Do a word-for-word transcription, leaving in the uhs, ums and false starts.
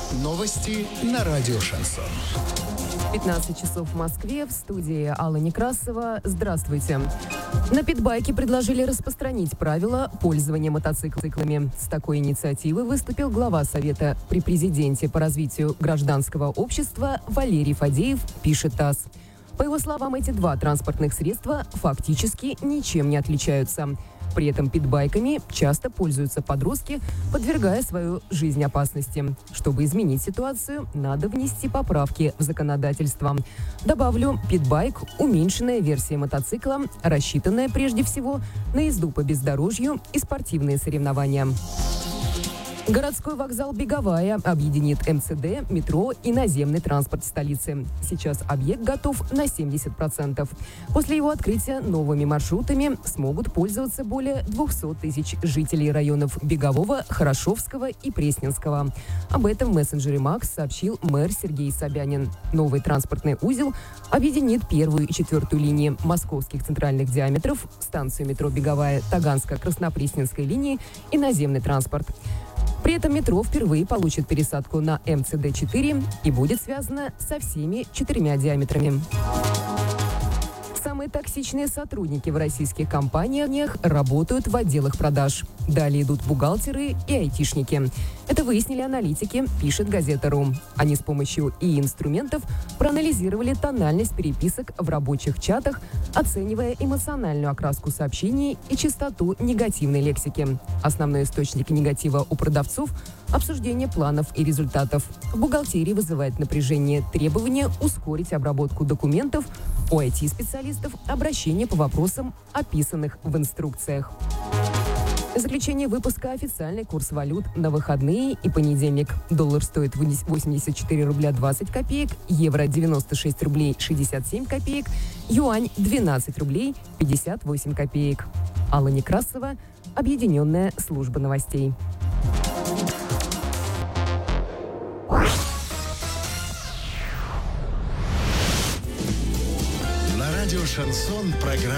Новости на радио «Шансон». пятнадцать часов в Москве, в студии Алла Некрасова. Здравствуйте. На Питбайке предложили распространить правила пользования мотоциклами. С такой инициативой выступил глава Совета при президенте по развитию гражданского общества Валерий Фадеев, пишет ТАСС. По его словам, эти два транспортных средства фактически ничем не отличаются. При этом питбайками часто пользуются подростки, подвергая свою жизнь опасности. Чтобы изменить ситуацию, надо внести поправки в законодательство. Добавлю, питбайк – уменьшенная версия мотоцикла, рассчитанная прежде всего на езду по бездорожью и спортивные соревнования. Городской вокзал «Беговая» объединит эм цэ дэ, метро и наземный транспорт столицы. Сейчас объект готов на семьдесят процентов. После его открытия новыми маршрутами смогут пользоваться более двухсот тысяч жителей районов Бегового, Хорошевского и Пресненского. Об этом в мессенджере Макс сообщил мэр Сергей Собянин. Новый транспортный узел объединит первую и четвертую линии московских центральных диаметров, станцию метро «Беговая», Таганско-Краснопресненской линии и наземный транспорт. При этом метро впервые получит пересадку на эм цэ дэ четыре и будет связано со всеми четырьмя диаметрами. Самые токсичные сотрудники в российских компаниях работают в отделах продаж. Далее идут бухгалтеры и айтишники. Это выяснили аналитики, пишет газета.ру. Они с помощью и-инструментов проанализировали тональность переписок в рабочих чатах, оценивая эмоциональную окраску сообщений и частоту негативной лексики. Основной источник негатива у продавцов – обсуждение планов и результатов. В бухгалтерии вызывает напряжение требования ускорить обработку документов, у ай ти-специалистов – обращение по вопросам, описанных в инструкциях. Заключение выпуска: официальный курс валют на выходные и понедельник. Доллар стоит восемьдесят четыре рубля двадцать копеек, евро девяносто шесть рублей шестьдесят семь копеек, юань двенадцать рублей пятьдесят восемь копеек. Алла Некрасова, Объединенная служба новостей. На радио «Шансон» программа